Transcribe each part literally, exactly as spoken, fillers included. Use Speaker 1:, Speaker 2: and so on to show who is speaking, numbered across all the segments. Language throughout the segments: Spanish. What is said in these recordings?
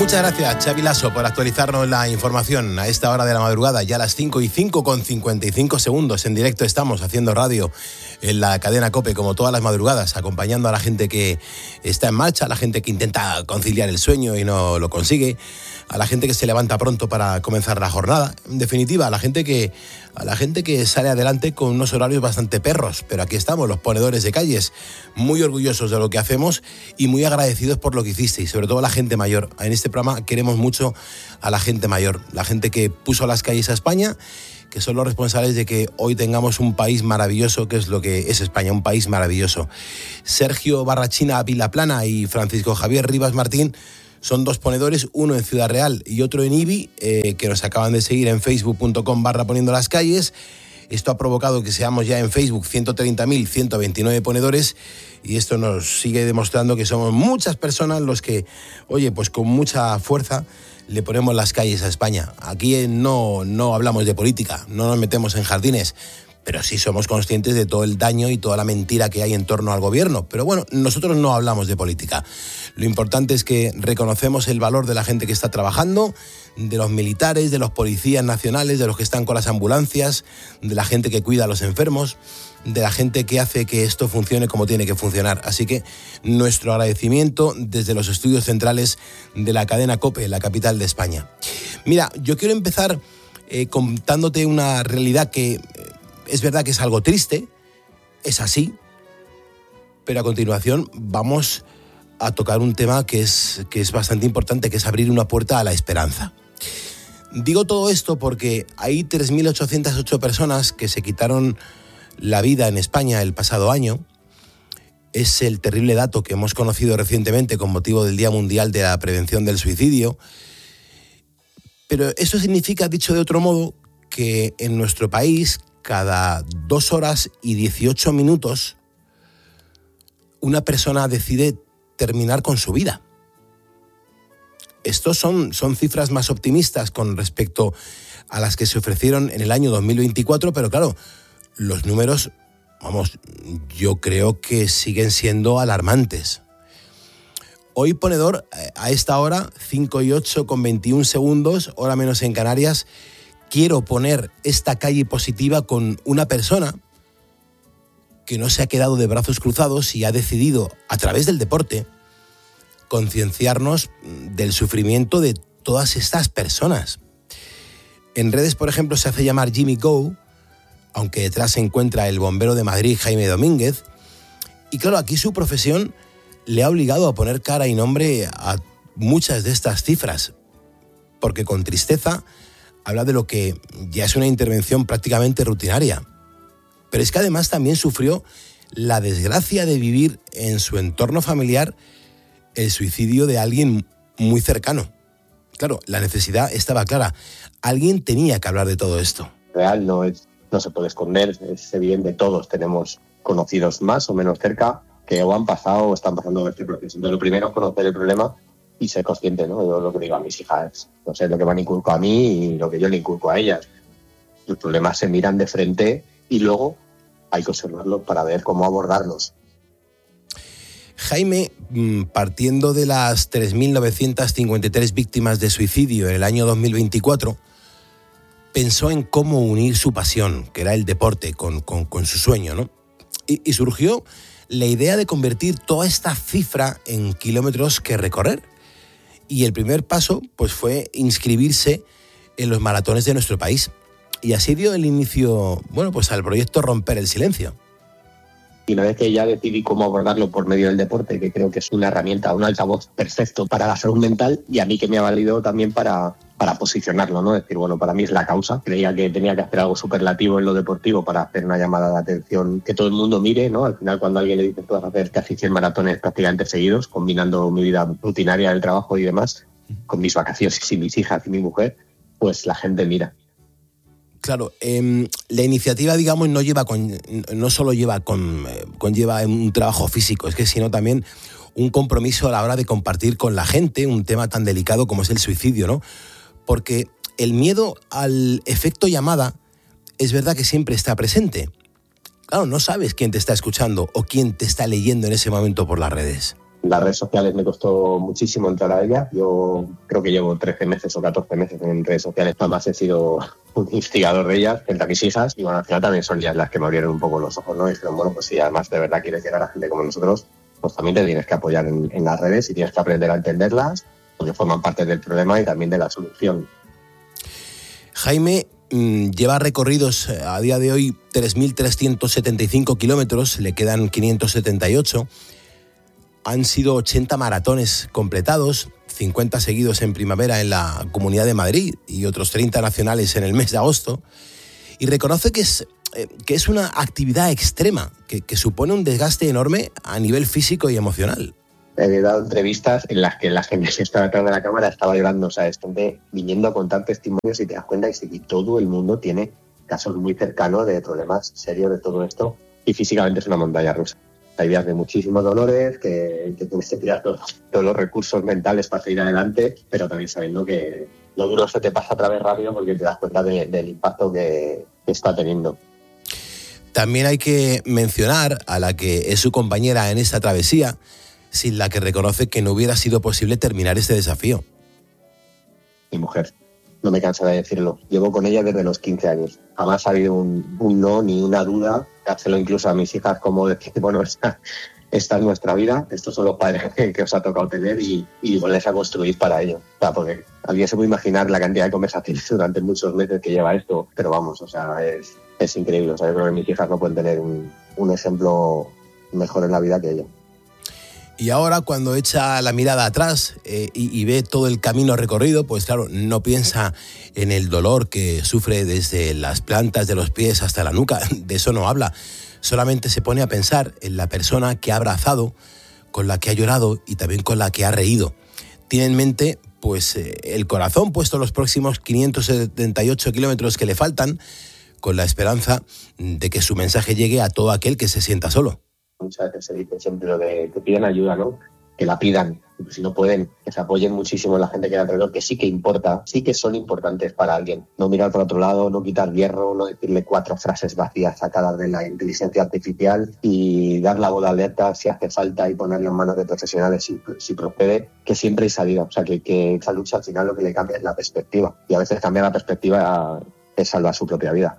Speaker 1: Muchas gracias, Xavi Lasso, por actualizarnos la información a esta hora de la madrugada, ya a las cinco y cinco con cincuenta y cinco segundos. En directo estamos haciendo radio en la cadena COPE, como todas las madrugadas, acompañando a la gente que está en marcha, a la gente que intenta conciliar el sueño y no lo consigue, a la gente que se levanta pronto para comenzar la jornada. En definitiva, a la gente que, a la gente que sale adelante con unos horarios bastante perros. Pero aquí estamos, los ponedores de calles, muy orgullosos de lo que hacemos y muy agradecidos por lo que hiciste, y sobre todo a la gente mayor. En este programa queremos mucho a la gente mayor, la gente que puso las calles a España, que son los responsables de que hoy tengamos un país maravilloso, que es lo que es España, un país maravilloso. Sergio Barrachina Vilaplana y Francisco Javier Rivas Martín son dos ponedores, uno en Ciudad Real y otro en Ibi, eh, que nos acaban de seguir en facebook punto com barra poniendo las calles. Esto ha provocado que seamos ya en Facebook ciento treinta mil ciento veintinueve ponedores, y esto nos sigue demostrando que somos muchas personas los que, oye, pues con mucha fuerza le ponemos las calles a España. Aquí no, no hablamos de política, no nos metemos en jardines, pero sí somos conscientes de todo el daño y toda la mentira que hay en torno al gobierno. Pero bueno, nosotros no hablamos de política. Lo importante es que reconocemos el valor de la gente que está trabajando, de los militares, de los policías nacionales, de los que están con las ambulancias, de la gente que cuida a los enfermos, de la gente que hace que esto funcione como tiene que funcionar. Así que nuestro agradecimiento desde los estudios centrales de la cadena COPE, la capital de España. Mira, yo quiero empezar eh, contándote una realidad que eh, es verdad que es algo triste, es así, pero a continuación vamos a tocar un tema que es, que es bastante importante, que es abrir una puerta a la esperanza. Digo todo esto porque hay tres mil ochocientas ocho personas que se quitaron la vida en España el pasado año. Es el terrible dato que hemos conocido recientemente con motivo del Día Mundial de la Prevención del Suicidio. Pero eso significa, dicho de otro modo, que en nuestro país, cada dos horas y dieciocho minutos, una persona decide terminar con su vida. Estos son, son cifras más optimistas con respecto a las que se ofrecieron en el año dos mil veinticuatro, pero claro, los números, vamos, yo creo que siguen siendo alarmantes. Hoy, ponedor, a esta hora, cinco y ocho con veintiún segundos, hora menos en Canarias, quiero poner esta calle positiva con una persona que no se ha quedado de brazos cruzados y ha decidido, a través del deporte, concienciarnos del sufrimiento de todas estas personas. En redes, por ejemplo, se hace llamar Jimmy Go, aunque detrás se encuentra el bombero de Madrid, Jaime Domínguez. Y claro, aquí su profesión le ha obligado a poner cara y nombre a muchas de estas cifras, porque con tristeza habla de lo que ya es una intervención prácticamente rutinaria. Pero es que además también sufrió la desgracia de vivir en su entorno familiar el suicidio de alguien muy cercano. Claro, la necesidad estaba clara. Alguien tenía que hablar de todo esto.
Speaker 2: Real no es, no se puede esconder, es evidente, todos tenemos conocidos más o menos cerca que o han pasado o están pasando este proceso. Entonces, lo primero es conocer el problema y ser consciente, ¿no? Yo lo que digo a mis hijas, no sé, lo que me han inculcado a mí y lo que yo le inculco a ellas. Los problemas se miran de frente y luego hay que observarlos para ver cómo abordarlos.
Speaker 1: Jaime, partiendo de las tres mil novecientas cincuenta y tres víctimas de suicidio en el año dos mil veinticuatro, pensó en cómo unir su pasión, que era el deporte, con, con, con su sueño, ¿no? Y, y surgió la idea de convertir toda esta cifra en kilómetros que recorrer. Y el primer paso, pues, fue inscribirse en los maratones de nuestro país. Y así dio el inicio, bueno, pues al proyecto Romper el Silencio.
Speaker 2: Y una vez que ya decidí cómo abordarlo por medio del deporte, que creo que es una herramienta, un altavoz perfecto para la salud mental, y a mí que me ha valido también para, para posicionarlo, ¿no? Es decir, bueno, para mí es la causa. Creía que tenía que hacer algo superlativo en lo deportivo para hacer una llamada de atención que todo el mundo mire, ¿no? Al final, cuando alguien le dice, tú vas a hacer casi cien maratones prácticamente seguidos, combinando mi vida rutinaria del trabajo y demás, con mis vacaciones y mis hijas y mi mujer, pues la gente mira.
Speaker 1: Claro, eh, la iniciativa, digamos, no lleva con, no solo lleva con, eh, conlleva un trabajo físico, es que sino también un compromiso a la hora de compartir con la gente un tema tan delicado como es el suicidio, ¿no? Porque el miedo al efecto llamada es verdad que siempre está presente. Claro, no sabes quién te está escuchando o quién te está leyendo en ese momento por las redes.
Speaker 2: Las redes sociales me costó muchísimo entrar a ellas. Yo creo que llevo trece meses o catorce meses en redes sociales. Además he sido un instigador de ellas, frente a mis hijas. Y bueno, al final también son ellas las que me abrieron un poco los ojos, ¿no? Y dijeron, bueno, pues si además de verdad quieres llegar a gente como nosotros, pues también te tienes que apoyar en, en las redes y tienes que aprender a entenderlas, porque forman parte del problema y también de la solución.
Speaker 1: Jaime mmm, lleva recorridos a día de hoy tres mil trescientos setenta y cinco kilómetros, le quedan quinientos setenta y ocho. Han sido ochenta maratones completados, cincuenta seguidos en primavera en la Comunidad de Madrid y otros treinta nacionales en el mes de agosto. Y reconoce que es, eh, que es una actividad extrema, que, que supone un desgaste enorme a nivel físico y emocional.
Speaker 2: He dado entrevistas en las que la gente que estaba detrás de la cámara estaba llorando, o sea, es gente viniendo a contar testimonios y te das cuenta que todo el mundo tiene casos muy cercanos de problemas serios de todo esto y físicamente es una montaña rusa. Hay días de muchísimos dolores, que, que tienes que tirar todos, todos los recursos mentales para seguir adelante, pero también sabiendo que lo duro se te pasa a través rápido porque te das cuenta de, del impacto que, que está teniendo.
Speaker 1: También hay que mencionar a la que es su compañera en esta travesía, sin la que reconoce que no hubiera sido posible terminar este desafío.
Speaker 2: Mi mujer, no me cansaré de decirlo. Llevo con ella desde los quince años. Jamás ha habido un, un no ni una duda. Dárselo incluso a mis hijas como decir, bueno, esta, esta es nuestra vida, estos son los padres que, que os ha tocado tener y, y volverse a construir para ello. O sea, porque alguien se puede imaginar la cantidad de conversaciones durante muchos meses que lleva esto, pero vamos, o sea, es, es increíble. O sea, yo creo que mis hijas no pueden tener un, un ejemplo mejor en la vida que ella.
Speaker 1: Y ahora cuando echa la mirada atrás eh, y, y ve todo el camino recorrido, pues claro, no piensa en el dolor que sufre desde las plantas de los pies hasta la nuca, de eso no habla. Solamente se pone a pensar en la persona que ha abrazado, con la que ha llorado y también con la que ha reído. Tiene en mente pues eh, el corazón puesto en los próximos quinientos setenta y ocho kilómetros que le faltan, con la esperanza de que su mensaje llegue a todo aquel que se sienta solo.
Speaker 2: Muchas veces se dice siempre lo de que pidan ayuda, ¿no? Que la pidan, si no pueden, que se apoyen muchísimo en la gente que hay alrededor, que sí que importa, sí que son importantes para alguien. No mirar por otro lado, no quitar hierro, no decirle cuatro frases vacías sacadas de la inteligencia artificial y dar la voz de alerta si hace falta y ponerlo en manos de profesionales si, si procede, que siempre hay salida. O sea, que, que esa lucha al final lo que le cambia es la perspectiva. Y a veces cambiar la perspectiva es salvar su propia vida.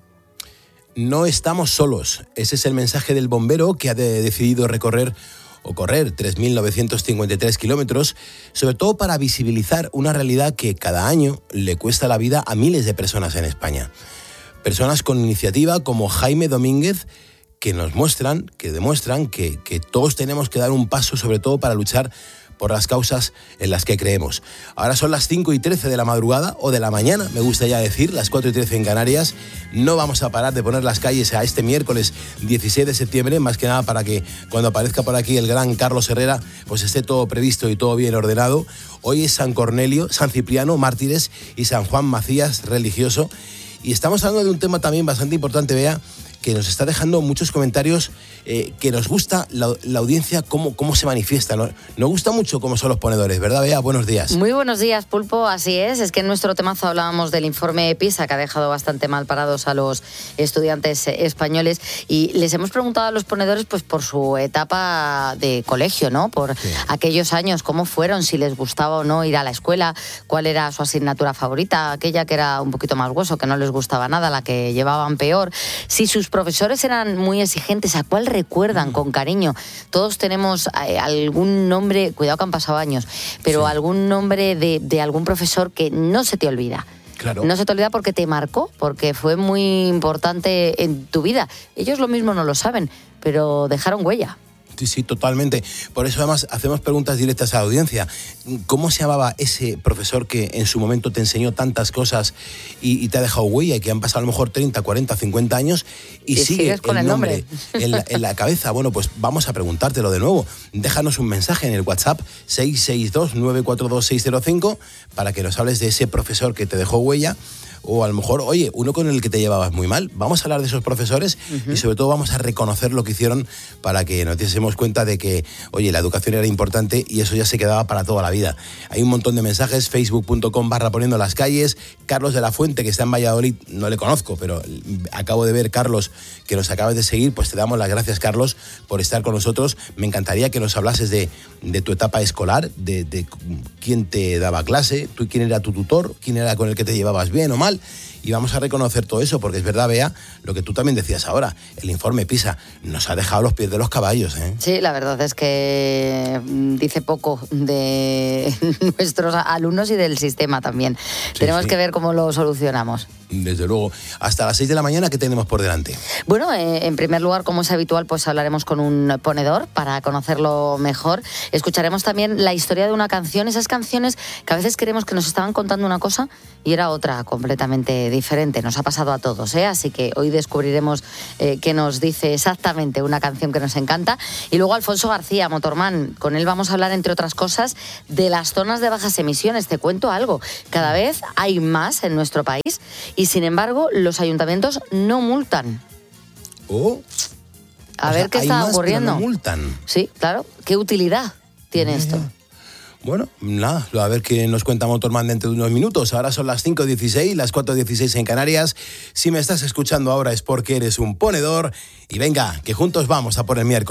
Speaker 1: No estamos solos. Ese es el mensaje del bombero que ha de, decidido recorrer o correr tres mil novecientos cincuenta y tres kilómetros, sobre todo para visibilizar una realidad que cada año le cuesta la vida a miles de personas en España. Personas con iniciativa como Jaime Domínguez que nos muestran, que demuestran que, que todos tenemos que dar un paso, sobre todo para luchar por las causas en las que creemos. Ahora son las cinco y trece de la madrugada, o de la mañana, me gusta ya decir, las cuatro y trece en Canarias. No vamos a parar de poner las calles a este miércoles dieciséis de septiembre, más que nada para que cuando aparezca por aquí el gran Carlos Herrera, pues esté todo previsto y todo bien ordenado. Hoy es San Cornelio, San Cipriano, mártires, y San Juan Macías, religioso. Y estamos hablando de un tema también bastante importante, Bea, que nos está dejando muchos comentarios, eh, que nos gusta la, la audiencia, cómo, cómo se manifiesta. ¿no? Nos gusta mucho cómo son los ponedores, ¿verdad, Bea? Buenos días.
Speaker 3: Muy buenos días, Pulpo, así es. Es que en nuestro temazo hablábamos del informe PISA, que ha dejado bastante mal parados a los estudiantes españoles, y les hemos preguntado a los ponedores pues por su etapa de colegio, ¿no? Por sí. aquellos años, cómo fueron, si les gustaba o no ir a la escuela, cuál era su asignatura favorita, aquella que era un poquito más hueso, que no les gustaba nada, la que llevaban peor, si sus profesores eran muy exigentes, ¿a cuál recuerdan con cariño? Todos tenemos eh, algún nombre, cuidado que han pasado años, pero sí. algún nombre de, de algún profesor que no se te olvida. Claro. No se te olvida porque te marcó, porque fue muy importante en tu vida. Ellos lo mismo no lo saben, pero dejaron huella.
Speaker 1: Sí, sí, totalmente. Por eso además hacemos preguntas directas a la audiencia. ¿Cómo se llamaba ese profesor que en su momento te enseñó tantas cosas y, y te ha dejado huella, y que han pasado a lo mejor treinta, cuarenta, cincuenta años y, y sigue
Speaker 3: con
Speaker 1: el,
Speaker 3: el
Speaker 1: nombre,
Speaker 3: nombre
Speaker 1: en, la, en la cabeza? Bueno, pues vamos a preguntártelo de nuevo. Déjanos un mensaje en el WhatsApp seis seis dos, nueve cuatro dos, seis cero cinco para que nos hables de ese profesor que te dejó huella, o a lo mejor, oye, uno con el que te llevabas muy mal. Vamos a hablar de esos profesores uh-huh. y sobre todo vamos a reconocer lo que hicieron para que nos diésemos cuenta de que, oye, la educación era importante y eso ya se quedaba para toda la vida. Hay un montón de mensajes, facebook punto com barra poniendo las calles. Carlos de la Fuente, que está en Valladolid, no le conozco, pero acabo de ver, Carlos, que nos acabas de seguir, pues te damos las gracias, Carlos, por estar con nosotros. Me encantaría que nos hablases de, de tu etapa escolar, de, de quién te daba clase, tú, quién era tu tutor, quién era con el que te llevabas bien o mal. Y vamos a reconocer todo eso, porque es verdad, Bea, lo que tú también decías ahora, el informe PISA nos ha dejado los pies de los caballos, ¿eh?
Speaker 3: Sí, la verdad es que dice poco de nuestros alumnos y del sistema también. Sí, Tenemos sí. que ver cómo lo solucionamos.
Speaker 1: Desde luego. Hasta las seis de la mañana, ¿qué tenemos por delante?
Speaker 3: Bueno, eh, en primer lugar, como es habitual, pues hablaremos con un ponedor para conocerlo mejor. Escucharemos también la historia de una canción, esas canciones que a veces creemos que nos estaban contando una cosa y era otra completamente diferente. Nos ha pasado a todos, ¿eh? Así que hoy descubriremos eh, qué nos dice exactamente una canción que nos encanta. Y luego Alfonso García, Motorman. Con él vamos a hablar, entre otras cosas, de las zonas de bajas emisiones. Te cuento algo. Cada vez hay más en nuestro país y, sin embargo, los ayuntamientos no multan.
Speaker 1: Oh.
Speaker 3: A o ver sea, qué está
Speaker 1: más,
Speaker 3: ocurriendo.
Speaker 1: Pero no multan.
Speaker 3: Sí, claro. ¿Qué utilidad tiene yeah. esto?
Speaker 1: Bueno, nada, a ver qué nos cuenta Motorman dentro de unos minutos. Ahora son las cinco dieciséis, las cuatro dieciséis en Canarias. Si me estás escuchando ahora es porque eres un ponedor. Y venga, que juntos vamos a por el miércoles.